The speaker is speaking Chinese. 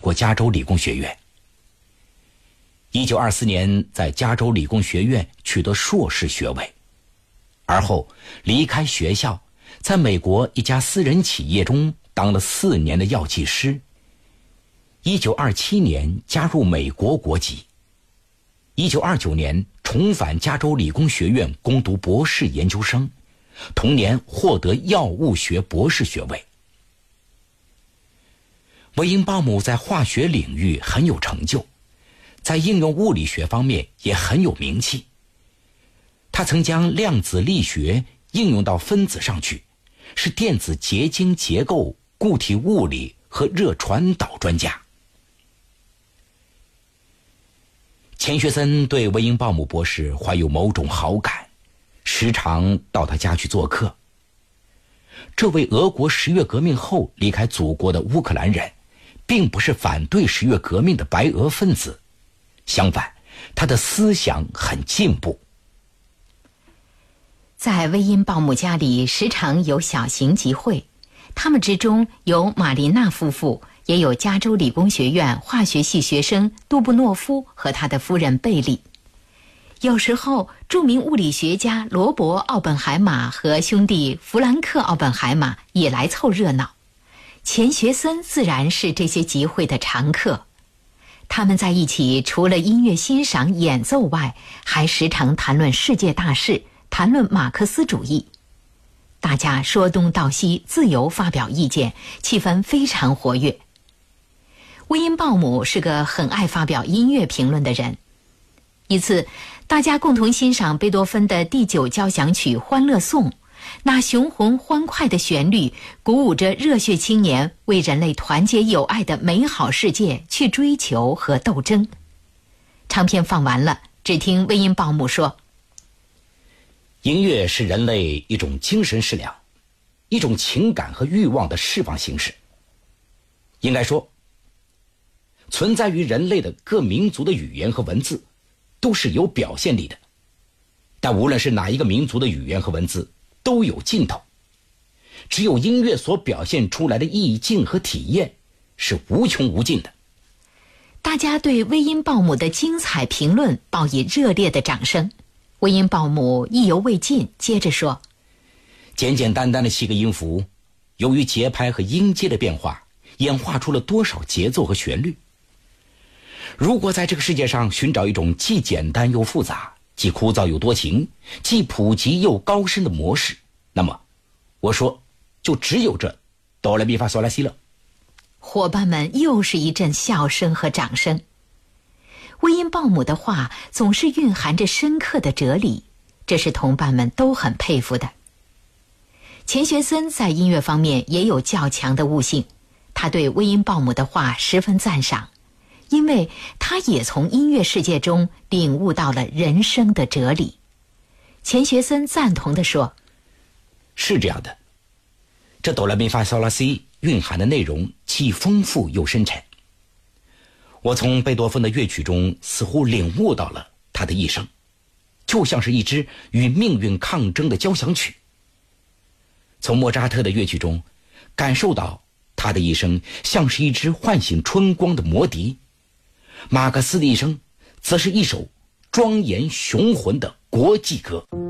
过加州理工学院。1924年在加州理工学院取得硕士学位，而后离开学校，在美国一家私人企业中当了4年的药剂师。1927年加入美国国籍，1929年重返加州理工学院攻读博士研究生，同年获得药物学博士学位。韦因鲍姆在化学领域很有成就，在应用物理学方面也很有名气。他曾将量子力学应用到分子上去，是电子结晶结构、固体物理和热传导专家。钱学森对韦因鲍姆博士怀有某种好感，时常到他家去做客。这位俄国10月革命后离开祖国的乌克兰人，并不是反对10月革命的白俄分子，相反，他的思想很进步。 在韦因鲍姆家里时常有小型集会，他们之中有玛丽娜夫妇，也有加州理工学院化学系学生杜布诺夫和他的夫人贝利。有时候著名物理学家罗伯·奥本海马和兄弟弗兰克·奥本海马也来凑热闹。钱学森自然是这些集会的常客。他们在一起除了音乐欣赏演奏外，还时常谈论世界大事，谈论马克思主义。大家说东道西，自由发表意见，气氛非常活跃。韦因鲍姆是个很爱发表音乐评论的人。一次，大家共同欣赏贝多芬的第9交响曲《欢乐颂》，那雄浑欢快的旋律鼓舞着热血青年为人类团结友爱的美好世界去追求和斗争。唱片放完了，只听韦因鲍姆说： 音乐是人类一种精神食粮，一种情感和欲望的释放形式。应该说，存在于人类的各民族的语言和文字都是有表现力的，但无论是哪一个民族的语言和文字都有尽头，只有音乐所表现出来的意境和体验是无穷无尽的。 大家对韦因鲍姆的精彩评论报以热烈的掌声。韦因鲍姆意犹未尽，接着说： 简简单单的7个音符，由于节拍和音阶的变化，演化出了多少节奏和旋律。如果在这个世界上寻找一种既简单又复杂，既枯燥又多情，既普及又高深的模式，那么我说就只有这哆来咪发嗦拉西了。 伙伴们又是一阵笑声和掌声。韦因鲍姆的话总是蕴含着深刻的哲理，这是同伴们都很佩服的。钱学森在音乐方面也有较强的悟性，他对韦因鲍姆的话十分赞赏，因为他也从音乐世界中领悟到了人生的哲理。钱学森赞同地说： 是这样的，这哆来咪发嗦拉西蕴含的内容既丰富又深沉。我从贝多芬的乐曲中似乎领悟到了他的一生，就像是一支与命运抗争的交响曲。从莫扎特的乐曲中感受到他的一生像是一支唤醒春光的魔笛，马克思的一生则是一首庄严雄浑的国际歌。